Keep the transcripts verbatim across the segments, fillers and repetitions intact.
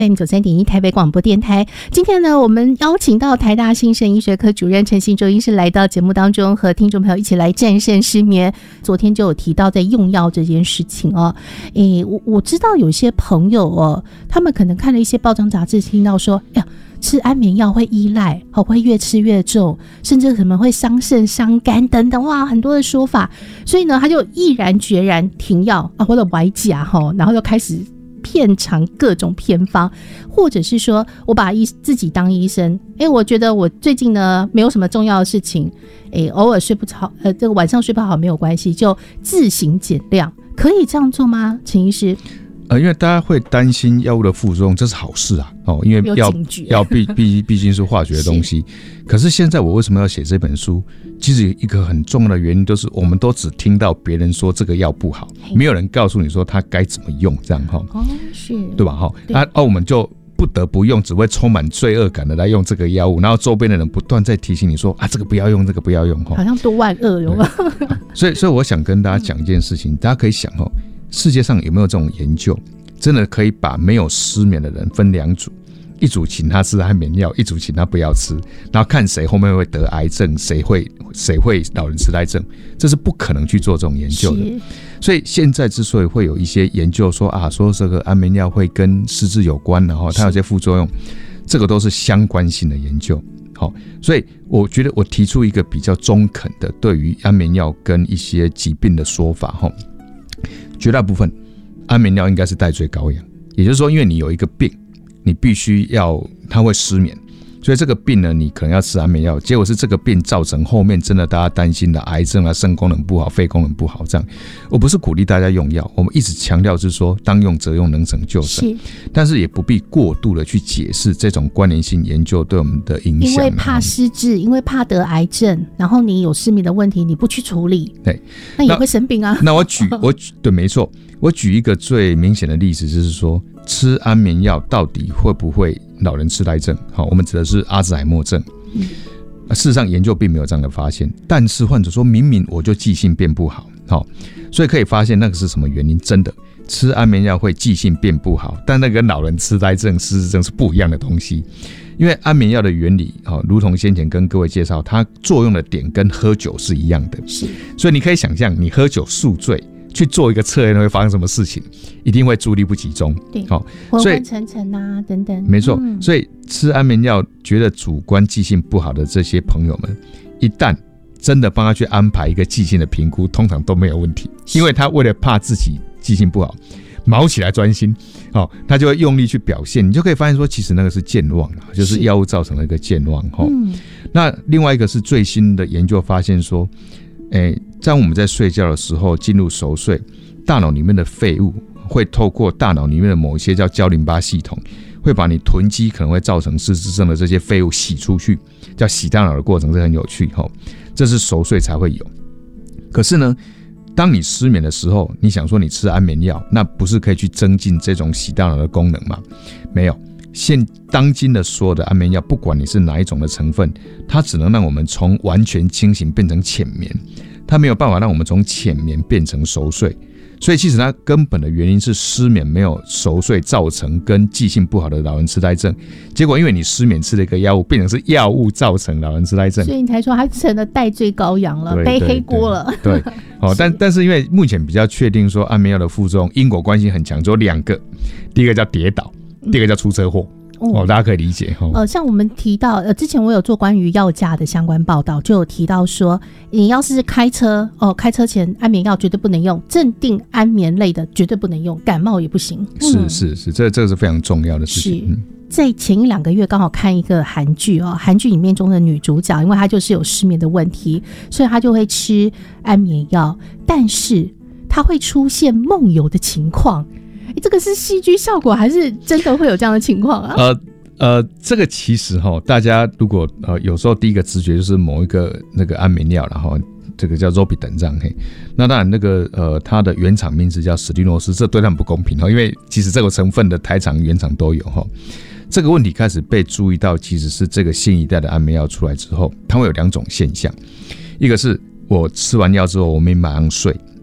F M 九三点一台北广播电台。今天呢，我们邀请到台大心神医学科主任陈信洲医师来到节目当中，和听众朋友一起来战胜失眠。昨天就有提到在用药这件事情哦，诶，我我知道有些朋友哦，他们可能看了一些报章杂志，听到说，哎呀，吃安眠药会依赖，哦，会越吃越重，甚至可能会伤肾伤肝等等，哇，很多的说法。所以呢，他就毅然决然停药啊，或者崴甲哈，然后就开始遍尝各种偏方，或者是说我把医自己当医生，哎，我觉得我最近呢没有什么重要的事情，哎，偶尔睡不着，呃，这个晚上睡不好没有关系，就自行减量，可以这样做吗，陈医师？ 呃，因为大家会担心药物的副作用，这是好事啊，哦，因为药药毕毕毕竟是化学的东西。可是现在我为什么要写这本书？其实一个很重要的原因就是，我们都只听到别人说这个药不好，没有人告诉你说它该怎么用，这样哈。哦，是，对吧？哈，那哦，我们就不得不用，只会充满罪恶感的来用这个药物，然后周边的人不断在提醒你说啊，这个不要用，这个不要用，哈， 好像多万恶有吗？ 所以，所以我想跟大家讲一件事情，大家可以想哦。世界上有没有这种研究，真的可以把没有失眠的人分两组，一组请他吃安眠药，一组请他不要吃，然后看谁后面会得癌症，谁会谁会老人痴呆症，这是不可能去做这种研究的。所以现在之所以会有一些研究说啊，说这个安眠药会跟失智有关，然后它有些副作用，这个都是相关性的研究。好，所以我觉得我提出一个比较中肯的对于安眠药跟一些疾病的说法哈。绝大部分安眠药应该是代罪羔羊，也就是说，因为你有一个病，你必须要它会失眠，所以这个病呢，你可能要吃安眠药，结果是这个病造成后面真的大家担心的癌症啊、肾功能不好、肺功能不好这样。我不是鼓励大家用药，我们一直强调是说当用则用，能省就省，但是也不必过度的去解释这种关联性研究对我们的影响。 因为怕失智，因为怕得癌症，然后你有失眠的问题，你不去处理，对，那也会生病啊。 那我举我举对，没错，我举一个最明显的例子，就是说吃安眠药到底会不会老人痴呆症？好，我们指的是阿兹海默症。嗯，事实上研究并没有这样的发现，但是患者说明明我就记性变不好，好，所以可以发现那个是什么原因？真的吃安眠药会记性变不好，但那跟老人痴呆症、失智症是不一样的东西。因为安眠药的原理，如同先前跟各位介绍，它作用的点跟喝酒是一样的，是，所以你可以想象，你喝酒宿醉去做一个测验会发生什么事情，一定会注意力不集中， 对，好，昏昏沉沉啊等等， 没错、嗯。所以吃安眠药觉得主观记性不好的这些朋友们，一旦真的帮他去安排一个记性的评估，通常都没有问题，因为他为了怕自己记性不好，毛起来专心，哦，他就会用力去表现，你就可以发现说，其实那个是健忘，就是药物造成了一个健忘。哦嗯、那另外一个是最新的研究发现说，诶，在我们在睡觉的时候进入熟睡，大脑里面的废物会透过大脑里面的某一些叫胶淋巴系统，会把你囤积可能会造成失智症的这些废物洗出去，叫洗大脑的过程，这很有趣，这是熟睡才会有。可是呢，当你失眠的时候，你想说你吃安眠药，那不是可以去增进这种洗大脑的功能吗？没有，现当今的所有的安眠药，不管你是哪一种的成分，它只能让我们从完全清醒变成浅眠，它没有办法让我们从浅眠变成熟睡。所以其实它根本的原因是失眠没有熟睡造成跟记性不好的老人痴呆症，结果因为你失眠吃了一个药物，变成是药物造成老人痴呆症， 所以你才说他成了代罪羔羊了，背黑锅了。对，对哦，但但是因为目前比较确定说安眠药的副作用因果关系很强，只有两个，第一个叫跌倒，第二个叫出车祸。哦，大家可以理解。 呃，像我们提到，呃，之前我有做关于药价的相关报道，就有提到说，你要是开车，哦，开车前安眠药绝对不能用，镇定安眠类的绝对不能用，感冒也不行。 是是是，这这个是非常重要的事情。嗯， 在前一两个月刚好看一个韩剧哦，韩剧里面中的女主角，因为她就是有失眠的问题，所以她就会吃安眠药，但是她会出现梦游的情况。这个是戏剧效果还是真的会有这样的情况啊？ 呃呃，这个其实哈，大家如果呃有时候第一个直觉就是某一个那个安眠药，然后这个叫 Zolpidem 这样，嘿，那当然那个呃它的原厂名字叫史蒂诺斯，这对他们不公平哈，因为其实这个成分的台厂原厂都有哈。这个问题开始被注意到，其实是这个新一代的安眠药出来之后，它会有两种现象，一个是我吃完药之后我没马上睡。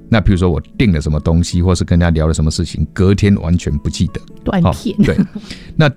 那比如说我订了什么东西，或是跟人家聊了什么事情，隔天完全不记得， 断片、 哦。对，那